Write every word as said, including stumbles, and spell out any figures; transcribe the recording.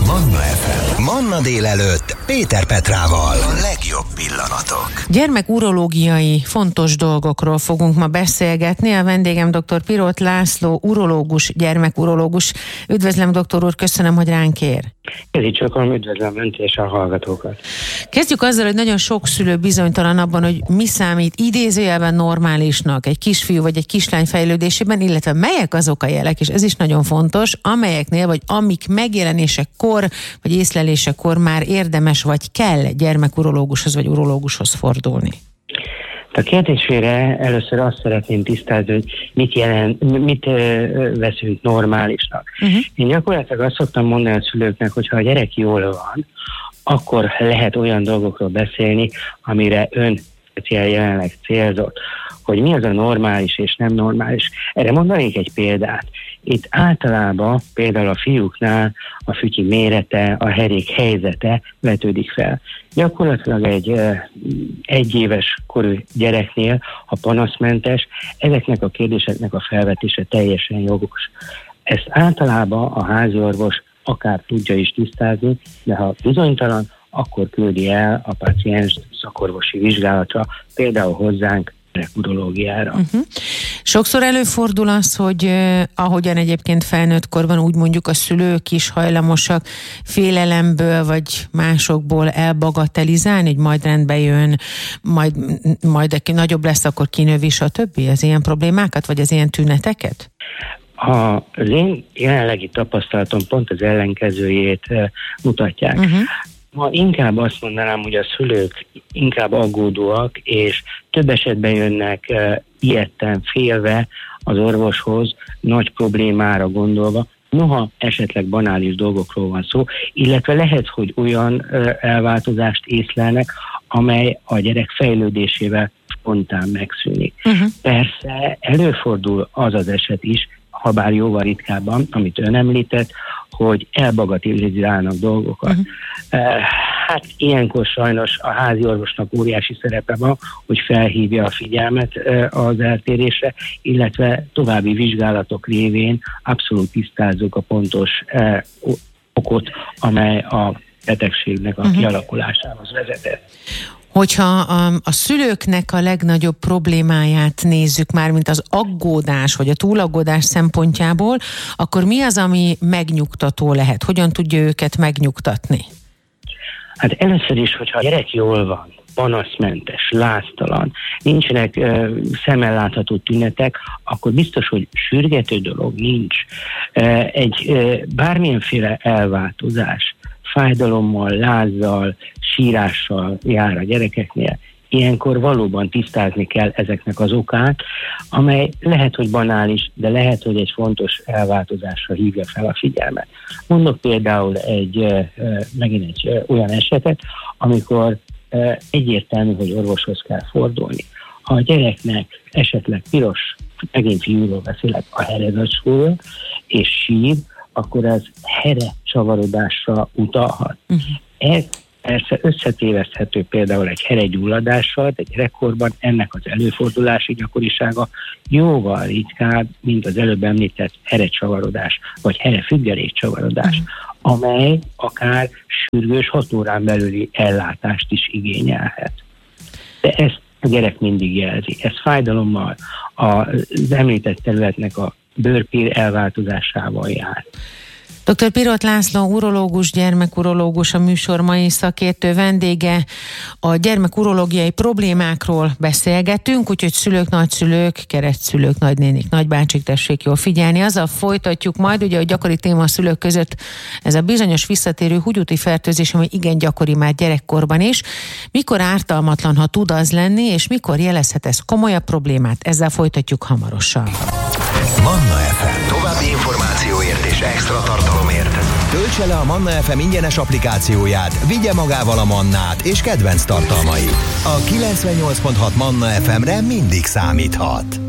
Manna ef em. Manna délelőtt Péter Petrával. A legjobb pillanatok. Gyermekurológiai fontos dolgokról fogunk ma beszélgetni. A vendégem dr. Piroth László, urológus, gyermekurológus. Üdvözlöm, doktor úr, köszönöm, hogy ránk ér. Ez így csak üdvözlöm önt és a hallgatókat. Kezdjük azzal, hogy nagyon sok szülő bizonytalan abban, hogy mi számít idézőjelben normálisnak egy kisfiú vagy egy kislány fejlődésében, illetve melyek azok a jelek, és ez is nagyon fontos, amelyeknél vagy amik megjelenésekor vagy észlelésekor már érdemes vagy kell gyermekurológushoz vagy urológushoz fordulni. A kérdésére először azt szeretném tisztázni, hogy mit, jelent, mit uh, veszünk normálisnak. Uh-huh. Én gyakorlatilag azt szoktam mondani a szülőknek, hogy ha a gyerek jól van, akkor lehet olyan dolgokról beszélni, amire ön jelenleg célzott, hogy mi az a normális és nem normális. Erre mondanék egy példát. Itt általában például a fiúknál a fütyi mérete, a herék helyzete vetődik fel. Gyakorlatilag egy egyéves korú gyereknél, ha panaszmentes, ezeknek a kérdéseknek a felvetése teljesen jogos. Ezt általában a háziorvos akár tudja is tisztázni, de ha bizonytalan, akkor küldi el a páciens szakorvosi vizsgálatra, például hozzánk urológiára. Uh-huh. Sokszor előfordul az, hogy eh, ahogyan egyébként felnőtt korban úgy mondjuk a szülők is hajlamosak félelemből vagy másokból elbagatelizálni, hogy majd rendbe jön, majd, majd aki nagyobb lesz, akkor kinövi, stb. Az ilyen problémákat, vagy az ilyen tüneteket? Az én jelenlegi tapasztalatom pont az ellenkezőjét eh, mutatják. Uh-huh. Ma inkább azt mondanám, hogy a szülők inkább aggódóak, és több esetben jönnek uh, ilyetten félve az orvoshoz, nagy problémára gondolva, noha esetleg banális dolgokról van szó, illetve lehet, hogy olyan uh, elváltozást észlelnek, amely a gyerek fejlődésével spontán megszűnik. Uh-huh. Persze előfordul az az eset is, habár jóval ritkábban, amit ön említett, hogy elbagatelizálnak dolgokat. Uh-huh. Hát ilyenkor sajnos a háziorvosnak óriási szerepe van, hogy felhívja a figyelmet az eltérésre, illetve további vizsgálatok révén abszolút tisztázzuk a pontos okot, amely a betegségnek a uh-huh. kialakulásához vezetett. Hogyha a, a szülőknek a legnagyobb problémáját nézzük már, mint az aggódás, vagy a túlaggódás szempontjából, akkor mi az, ami megnyugtató lehet? Hogyan tudja őket megnyugtatni? Hát először is, hogyha a gyerek jól van, panaszmentes, láztalan, nincsenek uh, szemmel látható tünetek, akkor biztos, hogy sürgető dolog nincs. Uh, egy uh, bármilyenféle elváltozás, fájdalommal, lázzal, sírással jár a gyerekeknél, ilyenkor valóban tisztázni kell ezeknek az okát, amely lehet, hogy banális, de lehet, hogy egy fontos elváltozásra hívja fel a figyelmet. Mondok például egy, megint egy olyan esetet, amikor egyértelmű, hogy orvoshoz kell fordulni. Ha a gyereknek esetleg piros, megint fiúról beszélek, a herezacsról, és sír, akkor az here csavarodásra utalhat. Uh-huh. Ez persze összetéveszthető például egy heregyulladással, de gyerekkorban ennek az előfordulási gyakorisága jóval ritkább, mint az előbb említett herecsavarodás, vagy herefüggelékcsavarodás, uh-huh. amely akár sürgős hat órán belüli ellátást is igényelhet. De ezt a gyerek mindig jelzi. Ez fájdalommal, az említett területnek a bőrpír elváltozásával jár. doktor Piroth László, urológus, gyermekurológus, a műsor mai szakértő vendége. A gyermekurológiai problémákról beszélgetünk, úgyhogy szülők, nagyszülők, keresztszülők, nagynénik, nagybácsik, tessék jól figyelni. Azzal folytatjuk majd, ugye a gyakori téma a szülők között ez a bizonyos visszatérő húgyúti fertőzés, ami igen gyakori már gyerekkorban is. Mikor ártalmatlan, ha tud az lenni, és mikor jelezhet ez komolyabb problémát? Ezzel folytatjuk hamarosan. Manna ef em. További információért és extra tartalomért töltse le a Manna ef em ingyenes applikációját, vigye magával a Mannát és kedvenc tartalmait. A kilencvennyolc pont hat Manna ef emre mindig számíthat.